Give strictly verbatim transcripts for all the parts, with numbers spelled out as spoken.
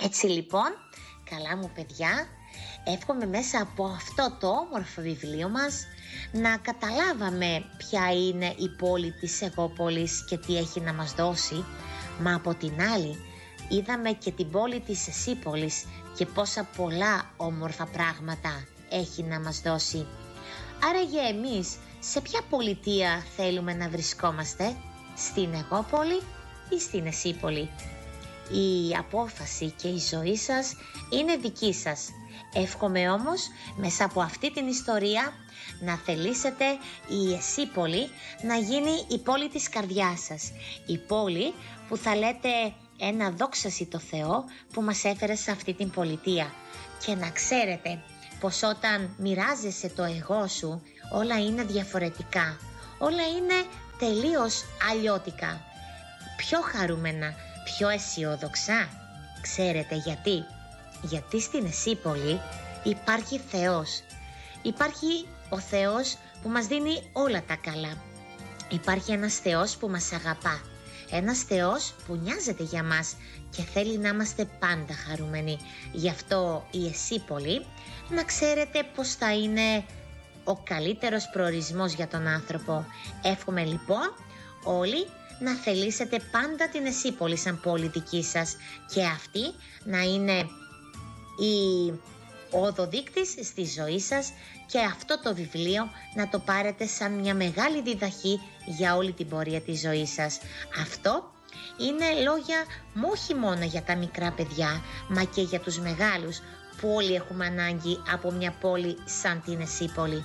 Έτσι λοιπόν, καλά μου παιδιά, εύχομαι μέσα από αυτό το όμορφο βιβλίο μας να καταλάβαμε ποια είναι η πόλη της Αιγόπολης και τι έχει να μας δώσει, μα από την άλλη είδαμε και την πόλη της Εσύπολης και πόσα πολλά όμορφα πράγματα έχει να μας δώσει. Άραγε εμείς σε ποια πολιτεία θέλουμε να βρισκόμαστε, στην Αιγόπολη ή στην Εσύπολη? Η απόφαση και η ζωή σας είναι δική σας. Εύχομαι όμως μέσα από αυτή την ιστορία να θελήσετε η Εσύπολη να γίνει η πόλη της καρδιάς σας. Η πόλη που θα λέτε ένα δόξα σοι το Θεό που μας έφερε σε αυτή την πολιτεία. Και να ξέρετε πως όταν μοιράζεσαι το εγώ σου, όλα είναι διαφορετικά. Όλα είναι τελείως αλλιώτικα. Πιο χαρούμενα, πιο αισιόδοξα. Ξέρετε γιατί? Γιατί στην Εσύπολη υπάρχει Θεός. Υπάρχει ο Θεός που μας δίνει όλα τα καλά. Υπάρχει ένας Θεός που μας αγαπά. Ένας Θεός που νοιάζεται για μας και θέλει να είμαστε πάντα χαρούμενοι. Γι' αυτό η Εσύπολη, να ξέρετε πως θα είναι ο καλύτερος προορισμός για τον άνθρωπο. Εύχομαι λοιπόν όλοι να θελήσετε πάντα την Εσύπολη σαν πόλη δική σας και αυτή να είναι η οδοδείκτης στη ζωή σας και αυτό το βιβλίο να το πάρετε σαν μια μεγάλη διδαχή για όλη την πορεία της ζωής σας. Αυτό είναι λόγια μου όχι μόνο για τα μικρά παιδιά, μα και για τους μεγάλους που όλοι έχουμε ανάγκη από μια πόλη σαν την Εσύπολη.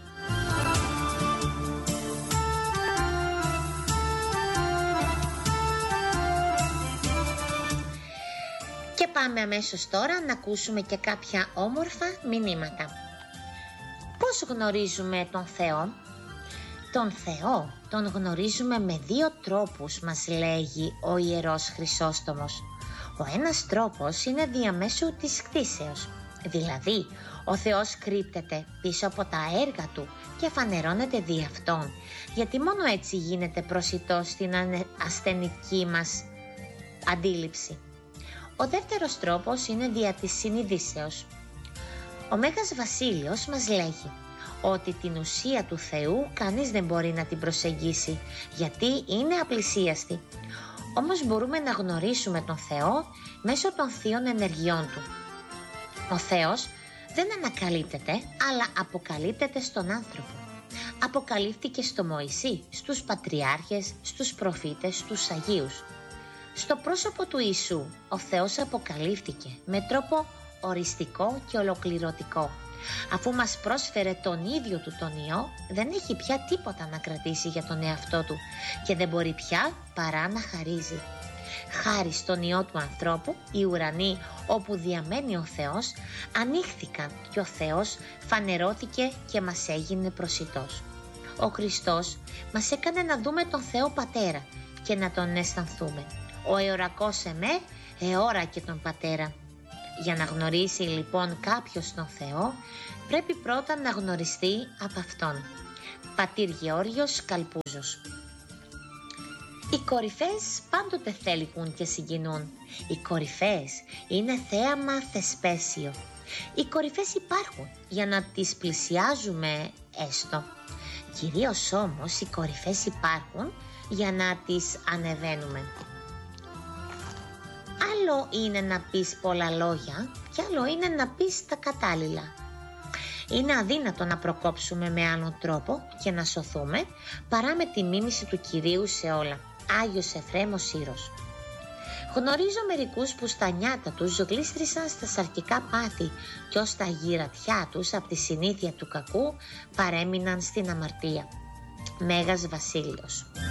Και πάμε αμέσως τώρα να ακούσουμε και κάποια όμορφα μηνύματα. Πώς γνωρίζουμε τον Θεό? Τον Θεό τον γνωρίζουμε με δύο τρόπους, μας λέγει ο Ιερός Χρυσόστομος. Ο ένας τρόπος είναι διαμέσου της κτήσεως, δηλαδή ο Θεός κρύπτεται πίσω από τα έργα Του και φανερώνεται δι' Αυτόν, γιατί μόνο έτσι γίνεται προσιτός στην ασθενική μας αντίληψη. Ο δεύτερος τρόπος είναι δια της συνειδήσεως. Ο Μέγας Βασίλειος μας λέγει ότι την ουσία του Θεού κανείς δεν μπορεί να την προσεγγίσει, γιατί είναι απλησίαστη. Όμως μπορούμε να γνωρίσουμε τον Θεό μέσω των θείων ενεργειών Του. Ο Θεός δεν ανακαλύπτεται, αλλά αποκαλύπτεται στον άνθρωπο. Αποκαλύφθηκε στο Μωυσή, στους πατριάρχες, στους προφήτες, στους Αγίους. Στο πρόσωπο του Ιησού ο Θεός αποκαλύφθηκε με τρόπο οριστικό και ολοκληρωτικό. Αφού μας πρόσφερε τον ίδιο Του τον Υιό, δεν έχει πια τίποτα να κρατήσει για τον εαυτό Του και δεν μπορεί πια παρά να χαρίζει. Χάρη στον Υιό του ανθρώπου, οι ουρανοί όπου διαμένει ο Θεός ανοίχθηκαν και ο Θεός φανερώθηκε και μας έγινε προσιτός. Ο Χριστός μας έκανε να δούμε τον Θεό Πατέρα και να τον αισθανθούμε. Ο εωρακός εμέ, εώρα και τον Πατέρα. Για να γνωρίσει λοιπόν κάποιος τον Θεό, πρέπει πρώτα να γνωριστεί από Αυτόν. Πατήρ Γεώργιος Καλπούζος. Οι κορυφές πάντοτε θέλικουν και συγκινούν. Οι κορυφές είναι θέαμα θεσπέσιο. Οι κορυφές υπάρχουν για να τις πλησιάζουμε έστω. Κυρίως όμως οι κορυφές υπάρχουν για να τις ανεβαίνουμε. Άλλο είναι να πεις πολλά λόγια και άλλο είναι να πεις τα κατάλληλα. Είναι αδύνατο να προκόψουμε με άλλον τρόπο και να σωθούμε παρά με τη μίμηση του Κυρίου σε όλα. Άγιος Εφραίμος Σύρος. Γνωρίζω μερικούς που στα νιάτα τους γλίστρησαν στα σαρκικά πάθη και ως τα γυρατιά τους από τη συνήθεια του κακού παρέμειναν στην αμαρτία. Μέγας Βασίλειος.